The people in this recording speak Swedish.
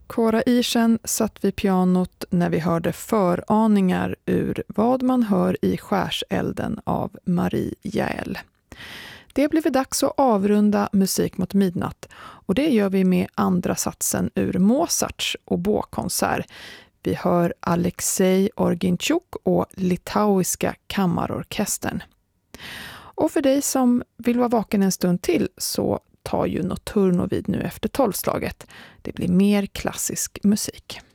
Cora Irsen satt vid pianot när vi hörde föraningar ur Vad man hör i skärselden av Marie Jähl. Det blev dags att avrunda Musik mot midnatt och det gör vi med andra satsen ur Mozarts oboekonsert. Vi hör Alexej Orginchuk och Litauiska kammarorkestern. Och för dig som vill vara vaken en stund till så tar ju Notturno vid nu efter 12-slaget. Det blir mer klassisk musik.